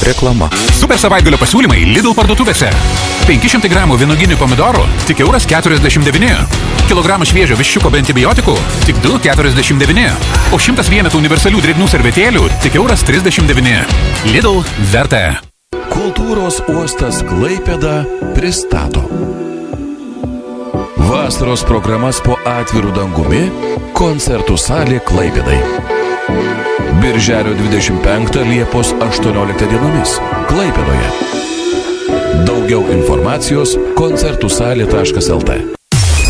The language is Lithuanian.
Reklama. Super savaitgalio pasiūlymai Lidl parduotuvėse. 500 gramų vynoginių pomidorų tik €1,49. Kilogramą šviežio viščiuko be antibiotikų tik €2,49. O 100 vienetų universalių drėgnų servetėlių tik €39. Lidl verta. Kultūros uostas Klaipėda pristato vasaros programas po atviru dangumi koncertų salė Klaipėdai. Birželio 25 Liepos 18 dienomis Klaipėdoje. Daugiau informacijos koncertusalė.lt